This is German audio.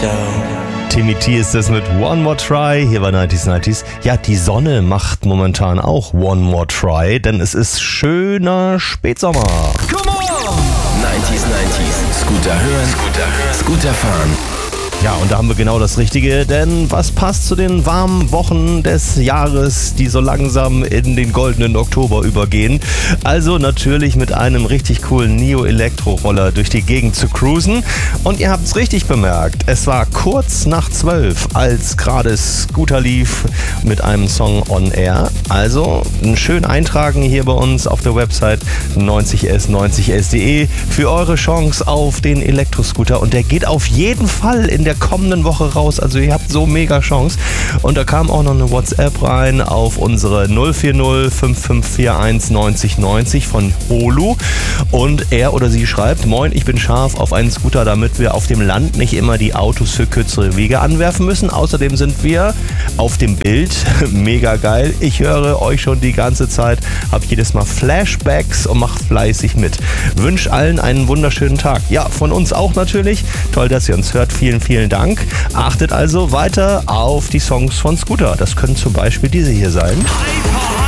Timmy T ist es mit One More Try, hier bei 90s. Ja, die Sonne macht momentan auch One More Try, denn es ist schöner Spätsommer. Come on! 90s. Scooter hören, Scooter fahren. Ja, und da haben wir genau das Richtige, denn was passt zu den warmen Wochen des Jahres, die so langsam in den goldenen Oktober übergehen? Also natürlich mit einem richtig coolen Neo-Elektro-Roller durch die Gegend zu cruisen. Und ihr habt es richtig bemerkt, es war kurz nach 12, als gerade Scooter lief mit einem Song on Air. Also schön eintragen hier bei uns auf der Website 90s90s.de für eure Chance auf den Elektroscooter. Und der geht auf jeden Fall in der kommenden Woche raus, also ihr habt so mega Chance. Und da kam auch noch eine WhatsApp rein auf unsere 040 5541 90 90 von Holu und er oder sie schreibt: Moin, ich bin scharf auf einen Scooter, damit wir auf dem Land nicht immer die Autos für kürzere Wege anwerfen müssen. Außerdem sind wir auf dem Bild mega geil. Ich höre euch schon die ganze Zeit, habe jedes Mal Flashbacks und macht fleißig mit. Wünsch allen einen wunderschönen Tag. Ja, von uns auch natürlich. Toll, dass ihr uns hört. Vielen Dank. Achtet also weiter auf die Songs von Scooter. Das können zum Beispiel diese hier sein.